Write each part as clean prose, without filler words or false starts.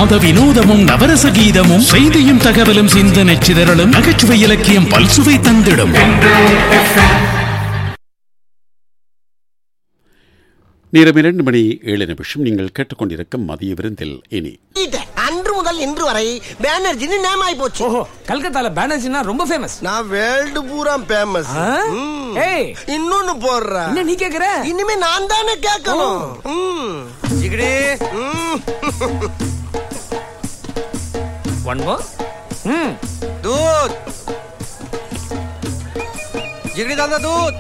நாத வினோதமும் நவரச கீதமும் செய்தியும் தகவலும் சிந்தனை சிதறலும் நகைச்சுவை இலக்கியம் பல்சுவை தந்திடும். நேரம் 2:07. நீங்கள் கேட்டுக்கொண்டிருக்கும் மதிய விருந்தில் இனி அன்று முதல் இன்று வரை பேனர்ஜின்னு நேம் ஆயி போச்சு. கல்கத்தால பேனர்ஜினா ரொம்ப ஃபேமஸ். நான் வேர்ல்டு பூரா ஃபேமஸ். இன்னொன்னு போடுற என்ன நீ கேக்குற? இனிமே நான் தானே கேட்கணும். ஜிகிடி ஒன் மோர் दूध जिगड़ी दादा दूध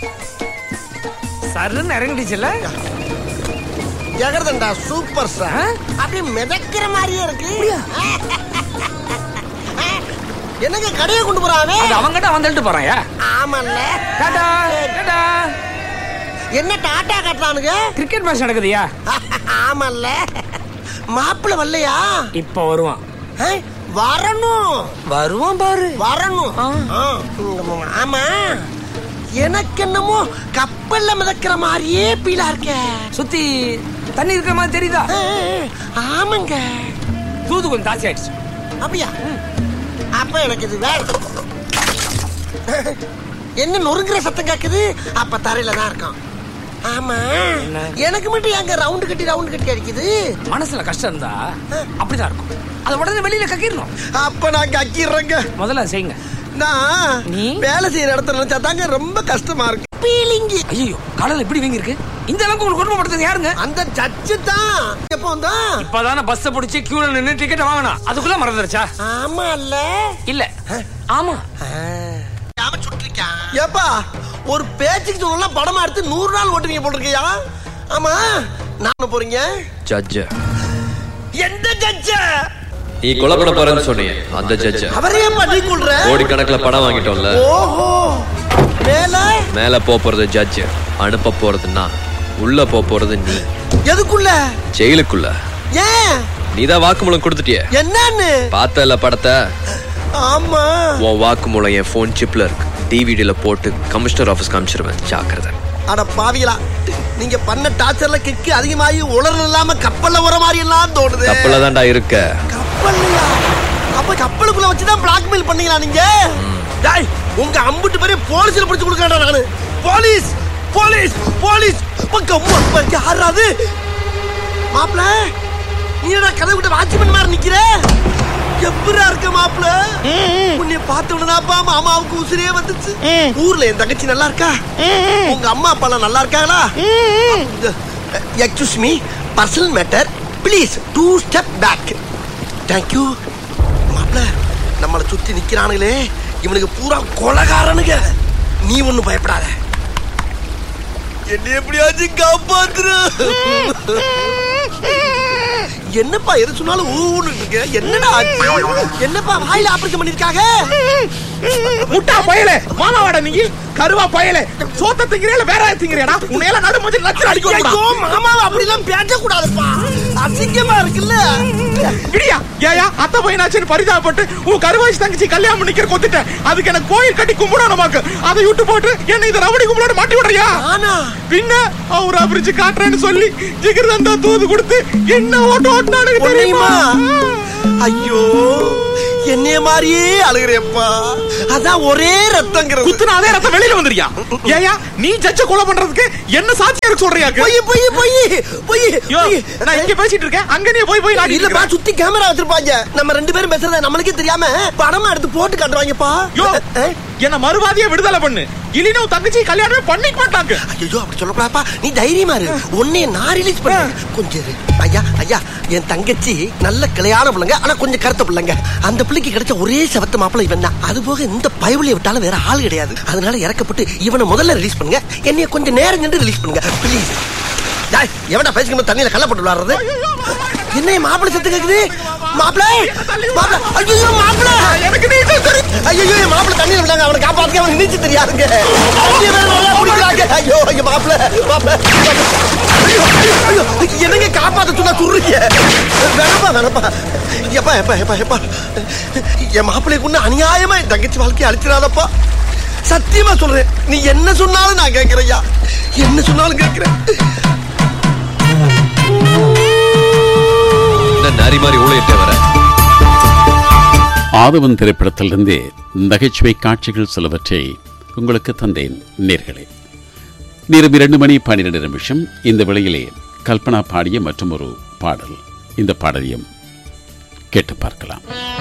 சர்ன்னு இறங்கிடுச்சுல. Jigarthanda super sir. அப்படியே மிதக்கிற மாதிரியே இருக்கு. என்னங்க கடையை கொண்டு போறானே? அது அவங்கிட்ட வந்துட்டு போறாயா? ஆமால்ல. டாடா டாடா. என்ன டாடா காட்டுறானுங்க? Cricket match நடக்குதுயா? ஆமால்ல. மாப்பிள்ள வரலையா? இப்ப வருவான். வரணும். வருவான் பாரு. வரணும். ஆமா, எனக்கு என்னமோ கப்பல்ல மிதக்கிற மாதிரியே பீலா இருக்க. சுத்தி தண்ணி இருக்கிற மாதிரி தெரியுதா? ஆமாங்க. தூது கொஞ்சம் தாசி ஆயிடுச்சு. அப்படியா? அப்ப எனக்கு இது வேற. என்ன நொறுங்குற சத்தம் கேக்குது? அப்ப தரையில தான் இருக்கான். ஆமா, எனக்கு மட்டும் எங்க ரவுண்ட் கட்டி அடிக்குது. மனசுல கஷ்டம் இருந்தா அப்படிதான் இருக்கும். அது உடனே வெளியில கக்கிடணும். அப்ப நான் கக்கிடுறேங்க. முதல்ல செய்யுங்க. நான் நீ வேலை செய்யற இடத்துல நினைச்சாதாங்க ரொம்ப கஷ்டமா இருக்கு. பீலிங்கி. ஐயோ, காலையில இப்படி வீங்கி இருக்கு. இந்த அளவுக்கு உங்களுக்கு குடும்பப்படுத்துறது யாருங்க? அந்த ஜட்ஜு தான். எப்போ வந்தா? இப்பதானே பஸ் பிடிச்சி கியூல நின்னு டிக்கெட் வாங்கினா. அதுக்குள்ள மறந்துருச்சா? ஆமா இல்ல. இல்ல ஆமா. ஏப்பா, ஒரு பேச்சுக்கு சொல்லலாம் படமா எடுத்து 100 நாள் ஓட்டுவீங்க போட்டிருக்கியா? ஆமா, நான் போறீங்க ஜட்ஜ். எந்த ஜட்ஜ? நீ கொலை பண்ண போறேன்னு சொன்னீங்க அந்த ஜட்ஜ். அவரையே பண்ணி கொள்ற. கோடிக்கணக்குல பணம் வாங்கிட்டோம்ல. ஓஹோ. மேல போறது ஜட்ஜ், அனுப்ப போறதுன்னா உள்ள போறது நீ. எதுக்குள்ள? ஜெயிலுக்குள்ள. ஏன்? நீதான் வாக்குமூலம் கொடுத்துட்டிய. என்னன்னு பார்த்தல படத்தை? ஆமா. உன் வாக்குமூலம் என் போன் சிப்ல இருக்கு. டிவிடில போட்டு கமிஷனர் ஆபீஸ் காமிச்சிருவேன். ஜாக்கிரதை. அட பாவிகளா, நீங்க பண்ண டார்ச்சர்ல கிக்கு அதிகமாகி உலர்ல இல்லாம கப்பல்ல வர மாதிரி எல்லாம் தோணுது. கப்பல்ல தான்டா இருக்க. கப்பல்லையா? அப்ப கப்பலுக்குள்ள வச்சுதான் பிளாக்மெயில் பண்ணீங்களா நீங்க? டேய், உங்க அம்புட்டு பேரே போலீஸ்ல பிடிச்சு கொடுக்கறேன்டா நானு. Police police police. பக்கம் யாராது? மாப்ள, நீ என்ன கதை விட்டு வாட்ச்மேன் மாதிரி நிக்கிற? எப்பரா இருக்க மாப்ள? உன்னை பார்த்தவனதாப்பா மாமாவுக்கு உசிரே வந்துச்சு. ஊர்ல என் தங்கச்சி நல்லா இருக்கா? உங்க அம்மா அப்பா எல்லாம் நல்லா இருக்காங்களா? Excuse me, personal matter, please 2 step back. Thank you. மாப்ள, நம்மளை சுத்தி நிக்கிறானுங்களே, இவனுக்கு பூரா கொலைகாரனுங்க. நீ ஒண்ணும் பயப்படாத, என்ன எப்படியாச்சும் காப்பாத்துரு. என்னப்பா எது சொன்னாலும் ஊன்னு இருக்கு. என்னடா என்னப்பா வாயில ஆபரேஷன் பண்ணிருக்காங்க? முட்டா பயலே, மாமாவாடா நீ? கருவா பயலே, சோத்த திங்கறேல வேற திங்கறேடா. உன்னையல நடு மூஞ்சி லட்சம் அடிக்கும். ஐயோ மாமா, அப்படி எல்லாம் பேச கூடாதுப்பா, அசிங்கமா இருக்குல்ல. விடியா ஏயா அத்தை பையனாச்சுன்னு பரிதாபப்பட்டு உன் கருவாச்சி தங்கச்சி கல்யாணம் பண்ணிக்கிற கொத்துட்ட. அதுக்கு எனக்கு கோயில் கட்டி கும்பிடணுமாக்கு. அதை விட்டு போட்டு என்ன இதை ரவடி கும்பிட மாட்டி விடுறியா? பின்ன அவர் அபிரிச்சு காட்டுறேன்னு சொல்லி ஜிகிர்தண்டா தூது கொடுத்து என்ன ஓட்டு ஓட்டுனானு தெரியுமா? ஐயோ, என்னைய மாதிரியே அழுகிறேப்பா. அதான் ஒரே ரத்தங்கிறது. குத்துனா அதே ரத்தம் வெளியில வந்துறியா? ஏயா நீ ஜட்ஜ கொலை பண்றதுக்கு என்ன சாட்சியா இருக்கு சொல்றியா? போய் போய் போய் போய். நான் இங்க பேசிட்டு இருக்கேன், அங்க நீ போய் போய் நாடி. இல்லப்பா, சுத்தி கேமரா வச்சிருப்பாங்க. நம்ம 2 பேரும் பேசுறத நம்மளுக்கே தெரியாம படமா எடுத்து போட்டு காட்டுவாங்கப்பா. என்ன மறுவாதியை விடுதலை பண்ணு, இல்லைன்னா தங்கச்சி கல்யாணமே பண்ணிக்க மாட்டாங்க. ஐயோ, அப்படி சொல்லக்கூடாப்பா. நீ தைரியமா இரு, உன்னைய நான் ரிலீஸ் பண்ண. கொஞ்சம் ஐயா ஐயா, என் தங்கச்சி நல்ல கிளையான பிள்ளைங்க, ஆனா கொஞ்சம் கருத்த பிள்ளைங்க. அந்த பிள்ளைக்கு கிடைச்ச ஒரே செவத்த மாப்பிள்ளை இவன் தான். அது போக இந்த பயவுளியை விட்டாலும் வேற ஆள் கிடையாது. அதனால இறக்கப்பட்டு இவனை முதல்ல ரிலீஸ் பண்ணுங்க, என்னைய கொஞ்சம் நேரம் நின்று ரிலீஸ் பண்ணுங்க ப்ளீஸ். எவனா பேசிக்கணும் தண்ணியில கல்ல போட்டு விளாடுறது? என்ன மாப்பிள்ளை சத்து கேக்குது? மாப்பிள்ளை மாப்பிள்ளை, ஐயோ மாப்பிள்ளை, எனக்கு நீச்சல் தெரியும். ஐயோ, மாப்பிள்ளை தண்ணியில விட்டாங்க, அவனை காப்பாத்துக்க. அவனுக்கு நீச்சல் தெரியாதுங்க. ஐயோ ஐயோ மாப்பிள்ளை மாப்பிள்ளை, என்னங்க காப்பாத்த சொன்னா துருங்க. வேணப்பா வேணப்பா. எப்பா எப்பா எப்பா எப்பா, என் மாப்பிள்ளைக்கு ஒண்ணு அநியாயமா என் தங்கச்சி வாழ்க்கையை அழிச்சிடாதப்பா. சத்தியமா சொல்றேன், நீ என்ன சொன்னாலும் நான் கேட்கிறேன்யா, என்ன சொன்னாலும் கேட்கிறேன். மாறி மாறி ஊழையிட்டே வர. ஆதவன் திரைப்படத்திலிருந்து நகைச்சுவை காட்சிகள் சிலவற்றை உங்களுக்கு தந்தேன் நேர்களே. நேரம் 2:12. இந்த வேளையிலே கல்பனா பாடிய மற்றும் ஒரு பாடல். இந்த பாடலையும் கேட்டு பார்க்கலாம்.